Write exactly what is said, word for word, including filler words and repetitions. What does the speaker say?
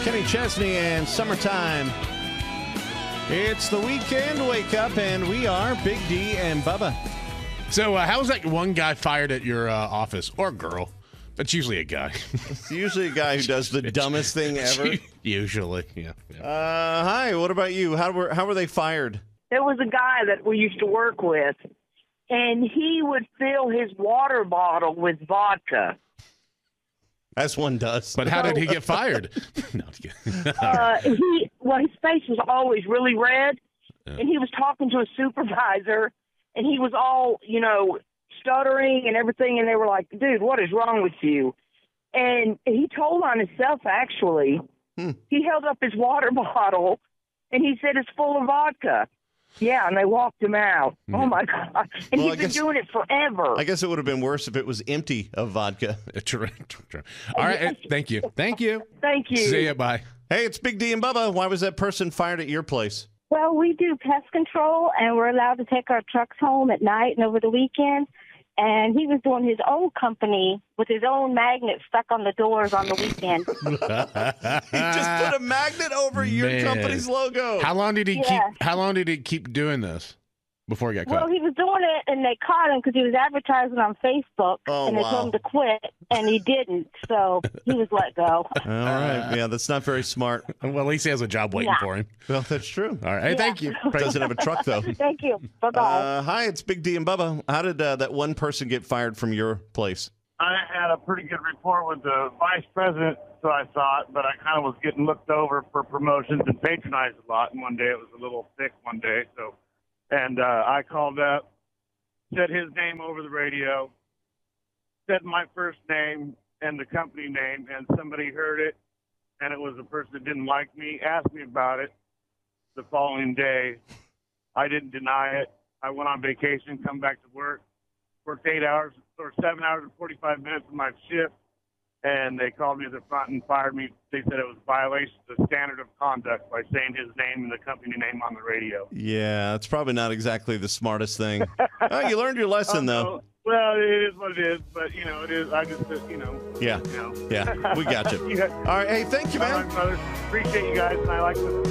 Kenny Chesney and Summertime. It's the weekend wake up, and we are Big D and Bubba. So, uh, how was that one guy fired at your uh, office or girl? That's usually a guy. It's usually a guy who does the dumbest thing ever. Usually, yeah. yeah. Uh, hi, what about you? How were how were they fired? There was a guy that we used to work with, and he would fill his water bottle with vodka. As one does. But how did he get fired? No, I'm kidding. Uh, he, well, his face was always really red, Yeah. and he was talking to a supervisor, and he was all, you know, stuttering and everything, and they were like, dude, what is wrong with you? And he told on himself, actually. Hmm. He held up his water bottle, and he said it's full of vodka. Yeah, and they walked him out. Yeah. Oh, my God. And Well, I he's been guess- doing it forever. I guess it would have been worse if it was empty of vodka. True, true, true. All right, uh, thank you. Thank you. Thank you. See ya, bye. Hey, it's Big D and Bubba. Why was that person fired at your place? Well, we do pest control, and we're allowed to take our trucks home at night and over the weekend. And he was doing his own company with his own magnet stuck on the doors on the weekend. He just put a magnet over your Man. company's logo. How long did he Yeah. keep? How long did he keep doing this before he got caught? Well, he was doing it, and they caught him because he was advertising on Facebook, Oh, and they wow. told him to quit, and he didn't. So he was let go. All right. Yeah, that's not very smart. Well, at least he has a job waiting Yeah. for him. Well, that's true. All right, hey, Yeah. thank you. Doesn't have a truck, though. Thank you. Bye-bye. Uh, hi, it's Big D and Bubba. How did uh, that one person get fired from your place? I had a pretty good rapport with the vice president, so I thought, but I kind of was getting looked over for promotions and patronized a lot. And one day it was a little thick one day, so and uh, I called up, said his name over the radio, said my first name and the company name, and somebody heard it, and it was a person that didn't like me, asked me about it the following day. I didn't deny it. I went on vacation, come back to work, worked eight hours or seven hours and forty-five minutes of my shift, and they called me to the front and fired me. They said it was a violation of the standard of conduct by saying his name and the company name on the radio. Yeah, it's probably not exactly the smartest thing. Oh, you learned your lesson, though. Oh, no. Well, it is what it is, but, you know, it is. I just, uh, you know. Yeah. You know. Yeah, we got you. Yeah. All right. Hey, thank you, All man. right, brother. Appreciate you guys, and I like to